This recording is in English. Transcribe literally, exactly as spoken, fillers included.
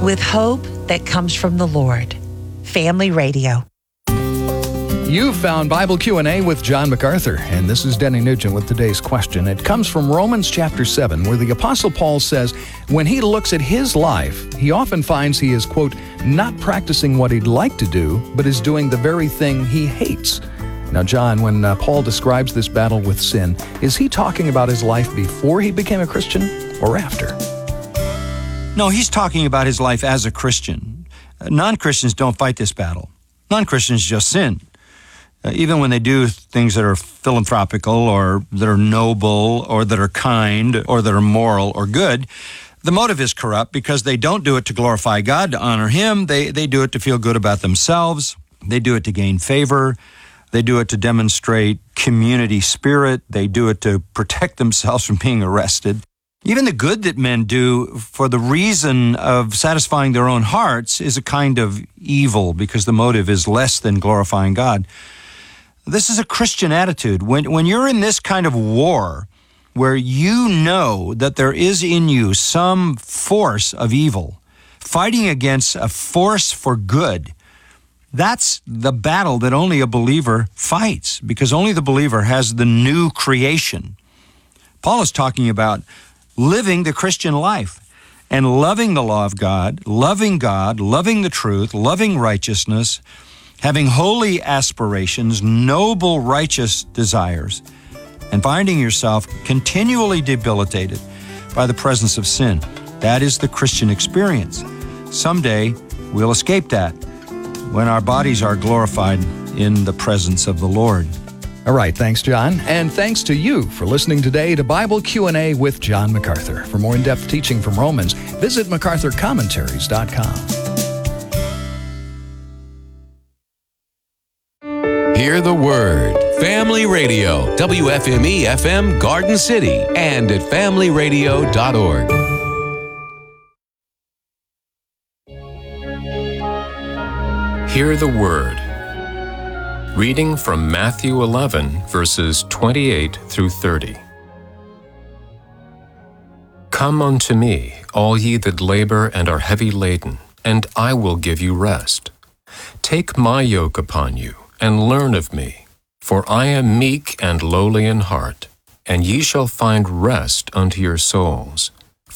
with hope that comes from the Lord. Family Radio. You've found Bible Q and A with John MacArthur, and this is Denny Nugent with today's question. It comes from Romans chapter seven, where the Apostle Paul says, when he looks at his life, he often finds he is, quote, not practicing what he'd like to do, but is doing the very thing he hates. Now, John, when uh, Paul describes this battle with sin, is he talking about his life before he became a Christian or after? No, he's talking about his life as a Christian. Uh, non-Christians don't fight this battle. Non-Christians just sin. Uh, even when they do things that are philanthropical or that are noble or that are kind or that are moral or good, the motive is corrupt because they don't do it to glorify God, to honor Him. They, they do it to feel good about themselves. They do it to gain favor. They do it to demonstrate community spirit. They do it to protect themselves from being arrested. Even the good that men do for the reason of satisfying their own hearts is a kind of evil because the motive is less than glorifying God. This is a Christian attitude. When, when you're in this kind of war where you know that there is in you some force of evil fighting against a force for good, that's the battle that only a believer fights, because only the believer has the new creation. Paul is talking about living the Christian life and loving the law of God, loving God, loving the truth, loving righteousness, having holy aspirations, noble, righteous desires, and finding yourself continually debilitated by the presence of sin. That is the Christian experience. Someday, we'll escape that when our bodies are glorified in the presence of the Lord. All right, thanks, John. And thanks to you for listening today to Bible Q and A with John MacArthur. For more in-depth teaching from Romans, visit macarthur commentaries dot com. Hear the Word. Family Radio, W F M E F M Garden City, and at family radio dot org. Hear the Word. Reading from Matthew eleven, verses twenty-eight through thirty. Come unto me, all ye that labor and are heavy laden, and I will give you rest. Take my yoke upon you, and learn of me, for I am meek and lowly in heart, and ye shall find rest unto your souls.